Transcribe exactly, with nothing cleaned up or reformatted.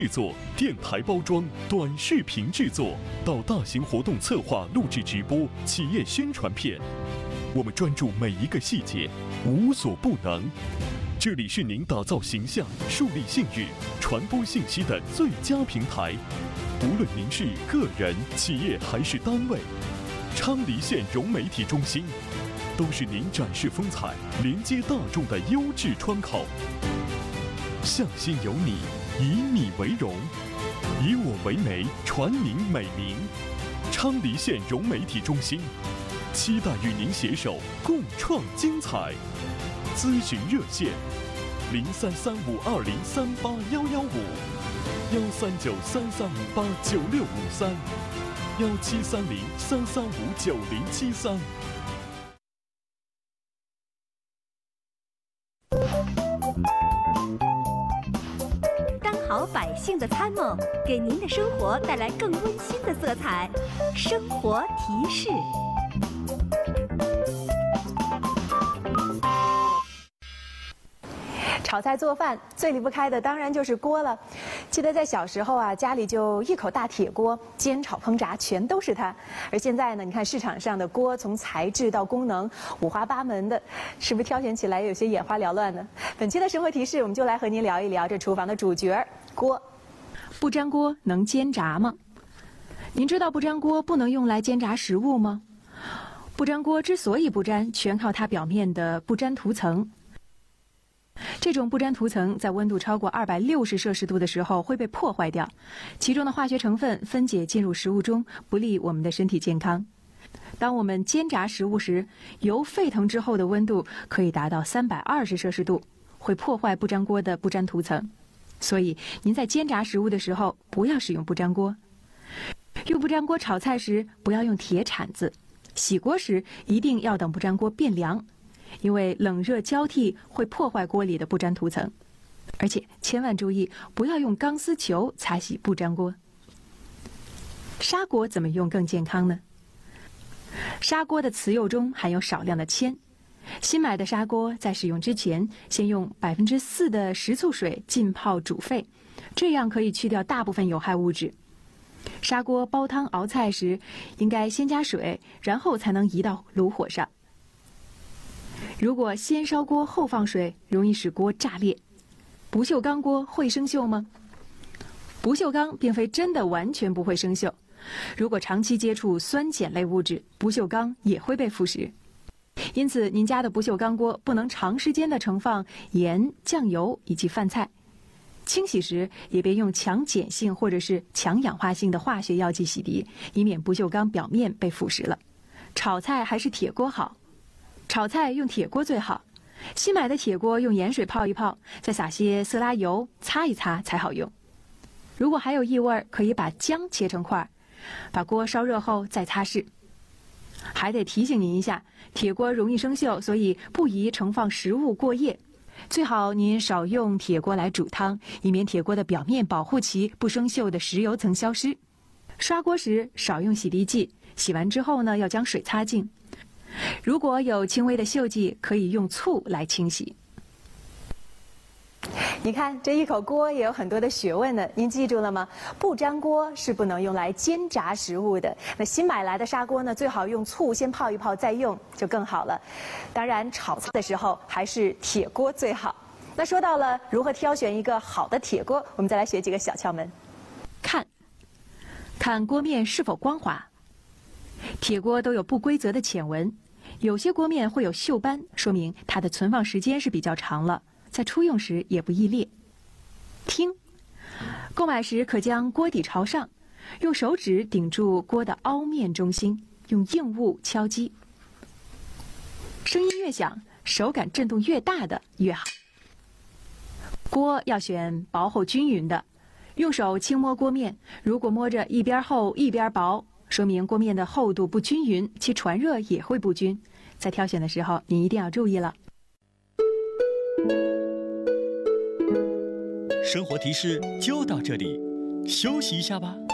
制作、电台包装、短视频制作，到大型活动策划、录制直播、企业宣传片，我们专注每一个细节，无所不能。这里是您打造形象、树立信誉、传播信息的最佳平台。无论您是个人、企业还是单位，昌黎县融媒体中心都是您展示风采、连接大众的优质窗口。向心有你，以你为荣，以我为媒，传您美名。昌黎县融媒体中心期待与您携手共创精彩。咨询热线：零三三五二零三八幺幺五，幺三九三三五八九六五三，幺七三零三三五九零七三。 当好百姓的参谋，给您的生活带来更温馨的色彩。生活提示。 炒菜做饭最离不开的当然就是锅了。记得在小时候啊，家里就一口大铁锅，煎炒烹炸全都是它。而现在呢，你看市场上的锅从材质到功能五花八门的，是不是挑选起来有些眼花缭乱呢？本期的生活提示，我们就来和您聊一聊这厨房的主角——锅。不粘锅能煎炸吗？您知道不粘锅不能用来煎炸食物吗？不粘锅之所以不粘，全靠它表面的不粘涂层。这种不粘涂层在温度超过二百六十摄氏度的时候会被破坏掉，其中的化学成分分解进入食物中，不利我们的身体健康。当我们煎炸食物时，油沸腾之后的温度可以达到三百二十摄氏度，会破坏不粘锅的不粘涂层。所以您在煎炸食物的时候不要使用不粘锅。用不粘锅炒菜时不要用铁铲子，洗锅时一定要等不粘锅变凉，因为冷热交替会破坏锅里的不粘涂层。而且千万注意，不要用钢丝球擦洗不粘锅。砂锅怎么用更健康呢？砂锅的瓷釉中含有少量的铅，新买的砂锅在使用之前，先用百分之四的食醋水浸泡煮沸，这样可以去掉大部分有害物质。砂锅煲汤熬菜时，应该先加水，然后才能移到炉火上。如果先烧锅后放水，容易使锅炸裂。不锈钢锅会生锈吗？不锈钢并非真的完全不会生锈，如果长期接触酸碱类物质，不锈钢也会被腐蚀。因此，您家的不锈钢锅不能长时间的盛放盐、酱油以及饭菜。清洗时也别用强碱性或者是强氧化性的化学药剂洗涤，以免不锈钢表面被腐蚀了。炒菜还是铁锅好。炒菜用铁锅最好，新买的铁锅用盐水泡一泡，再撒些色拉油擦一擦才好用。如果还有异味，可以把姜切成块，把锅烧热后再擦拭。还得提醒您一下，铁锅容易生锈，所以不宜盛放食物过夜。最好您少用铁锅来煮汤，以免铁锅的表面保护其不生锈的石油层消失。刷锅时少用洗涤剂，洗完之后呢，要将水擦净。如果有轻微的锈迹，可以用醋来清洗。你看这一口锅也有很多的学问呢，您记住了吗？不粘锅是不能用来煎炸食物的。那新买来的砂锅呢，最好用醋先泡一泡再用，就更好了。当然，炒菜的时候还是铁锅最好。那说到了如何挑选一个好的铁锅，我们再来学几个小窍门。看，看锅面是否光滑。铁锅都有不规则的浅纹，有些锅面会有锈斑，说明它的存放时间是比较长了，在初用时也不易裂。听，购买时可将锅底朝上，用手指顶住锅的凹面中心，用硬物敲击。声音越响，手感震动越大的越好。锅要选薄厚均匀的，用手轻摸锅面，如果摸着一边厚一边薄，说明锅面的厚度不均匀，其传热也会不均。在挑选的时候，您一定要注意了。 生活提示就到这里，休息一下吧。